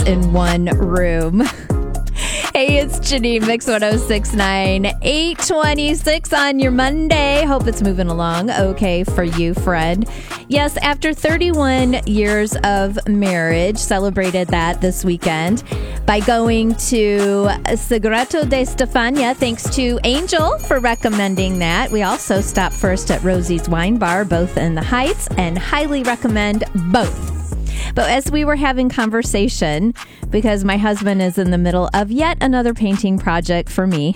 in one room. Hey, it's Janine, Mix 1069, 826 on your Monday. Hope it's moving along okay for you, friend. Yes, after 31 years of marriage, celebrated that this weekend by going to Segreto de Stefania. Thanks to Angel for recommending that. We also stopped first at Rosie's Wine Bar, both in the Heights, and highly recommend both. But as we were having conversation, because my husband is in the middle of yet another painting project for me,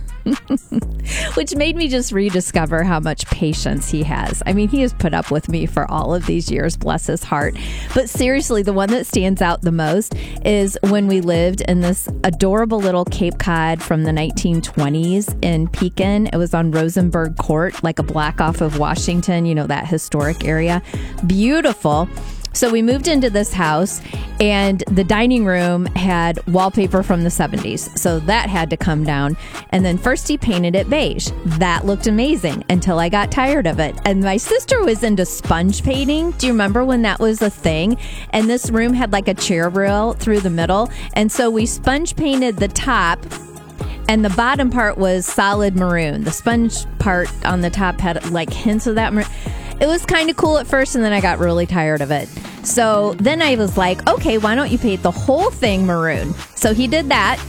which made me just rediscover how much patience he has. I mean, he has put up with me for all of these years, bless his heart. But seriously, the one that stands out the most is when we lived in this adorable little Cape Cod from the 1920s in Pekin. It was on Rosenberg Court, like a block off of Washington, you know, that historic area. Beautiful. So we moved into this house, and the dining room had wallpaper from the 70s. So that had to come down. And then first he painted it beige. That looked amazing until I got tired of it. And my sister was into sponge painting. Do you remember when that was a thing? And this room had like a chair rail through the middle. And so we sponge painted the top, and the bottom part was solid maroon. The sponge part on the top had like hints of that maroon. It was kind of cool at first, and then I got really tired of it. So then I was like, okay, why don't you paint the whole thing maroon? So he did that.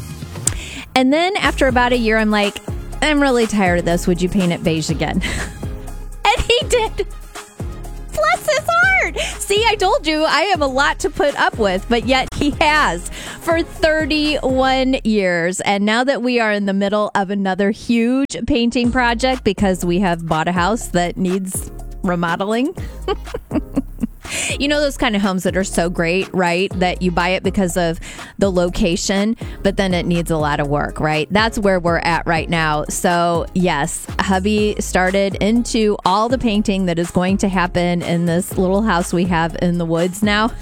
And then after about a year, I'm like, I'm really tired of this. Would you paint it beige again? And he did. Bless his heart. See, I told you I have a lot to put up with, but yet he has for 31 years. And now that we are in the middle of another huge painting project because we have bought a house that needs remodeling. You know those kind of homes that are so great, right? That you buy it because of the location, but then it needs a lot of work, right? That's where we're at right now. So yes, hubby started into all the painting that is going to happen in this little house we have in the woods now.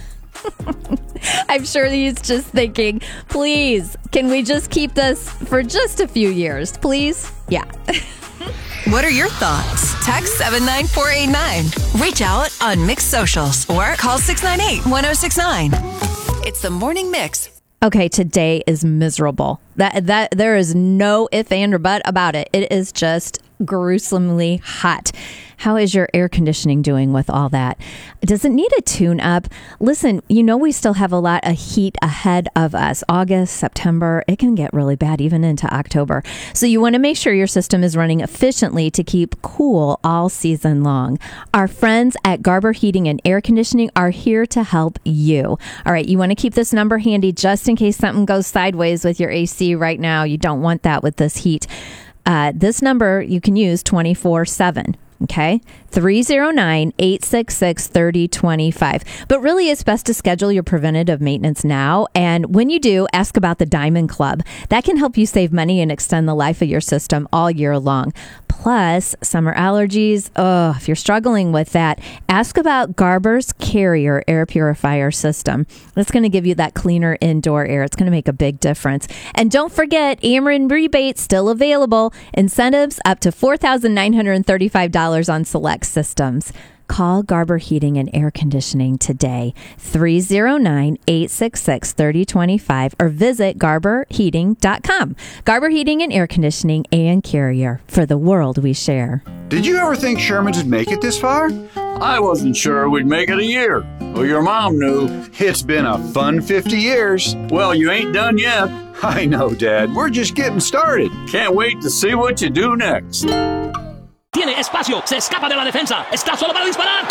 I'm sure he's just thinking, please, can we just keep this for just a few years, please? Yeah. What are your thoughts? Text 79489. Reach out on Mix Socials or call 698-1069. It's the Morning Mix. Okay, today is miserable. That there is no if, and, or but about it. It is just gruesomely hot. How is your air conditioning doing with all that? Does it need a tune-up? Listen, you know we still have a lot of heat ahead of us. August, September, it can get really bad even into October. So you want to make sure your system is running efficiently to keep cool all season long. Our friends at Garber Heating and Air Conditioning are here to help you. All right, you want to keep this number handy just in case something goes sideways with your AC right now. You don't want that with this heat. This number you can use 24/7. Okay, 309-866-3025. But really, it's best to schedule your preventative maintenance now. And when you do, ask about the Diamond Club. That can help you save money and extend the life of your system all year long. Plus, summer allergies. Oh, if you're struggling with that, ask about Garber's Carrier air purifier system. That's going to give you that cleaner indoor air. It's going to make a big difference. And don't forget, Ameren rebates still available. Incentives up to $4,935 on select systems. Call Garber Heating and Air Conditioning today, 309-866-3025, or visit garberheating.com. Garber Heating and Air Conditioning and Carrier, for the world we share. Did you ever think Sherman's would make it this far? I wasn't sure we'd make it a year. Well, your mom knew. It's been a fun 50 years. Well, you ain't done yet. I know, Dad. We're just getting started. Can't wait to see what you do next. Tiene espacio, se escapa de la defensa, está solo para disparar.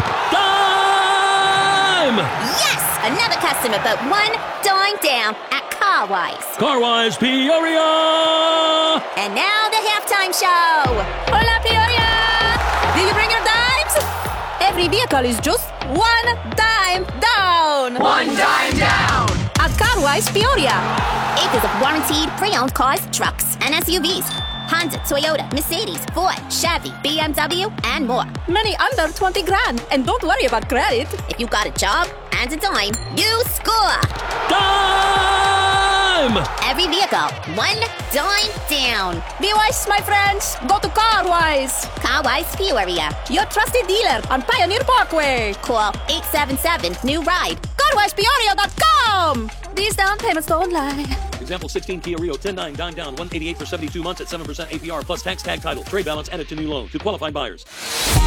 Time! Yes! Another customer but one dime down at Carwise. Carwise Peoria! And now the halftime show. Hola, Peoria! Did you bring your dimes? Every vehicle is just one dime down. One dime down! At Carwise Peoria. Acres of warranted pre-owned cars, trucks, and SUVs. Honda, Toyota, Mercedes, Ford, Chevy, BMW, and more. Many under 20 grand. And don't worry about credit. If you got a job and a dime, you score. Time! Every vehicle, one dime down. Be wise, my friends. Go to Carwise. Carwise Peoria. Your trusted dealer on Pioneer Parkway. Call 877-NEW-RIDE. CarwisePeoria.com. Do you down, payments don't lie. Example 16 Kia Rio 10.9 dime down 188 for 72 months at 7% APR plus tax tag title. Trade balance added to new loan to qualified buyers.